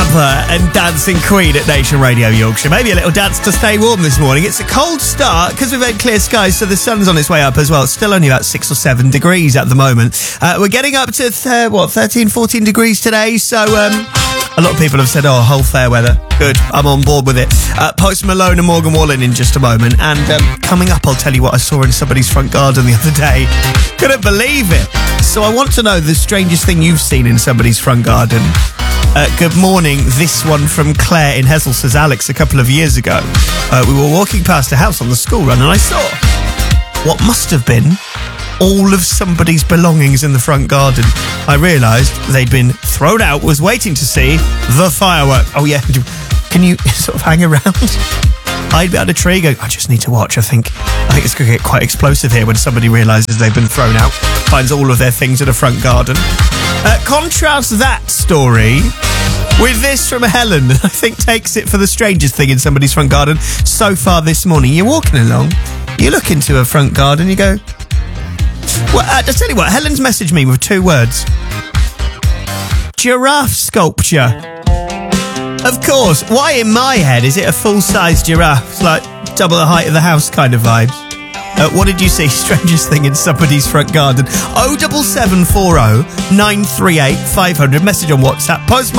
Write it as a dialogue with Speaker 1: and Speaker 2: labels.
Speaker 1: And Dancing Queen at Nation Radio Yorkshire. Maybe a little dance to stay warm this morning. It's a cold start because we've had clear skies, so the sun's on its way up as well. It's still only about 6 or 7 degrees at the moment. We're getting up to 13, 14 degrees today, so a lot of people have said, oh, whole fair weather. Good, I'm on board with it. Post Malone and Morgan Wallen in just a moment. And coming up, I'll tell you what I saw in somebody's front garden the other day. Couldn't believe it. So I want to know the strangest thing you've seen in somebody's front garden. Good morning. This one from Claire in Hessel says, Alex, a couple of years ago, we were walking past a house on the school run and I saw what must have been all of somebody's belongings in the front garden. I realised they'd been thrown out, was waiting to see the fireworks. Oh, yeah. Can you sort of hang around? I'd be on a tree going, I just need to watch. I think it's going to get quite explosive here when somebody realises they've been thrown out, finds all of their things in a front garden. Contrast that story with this from Helen, I think takes it for the strangest thing in somebody's front garden so far this morning. You're walking along, you look into a front garden, you go, well, I'll tell you what, Helen's messaged me with 2 words. Giraffe sculpture. Of course, why in my head is it a full-size giraffe? It's like double the height of the house kind of vibes. What did you see? Strangest thing in somebody's front garden. 07740 938 500. Message on WhatsApp. Post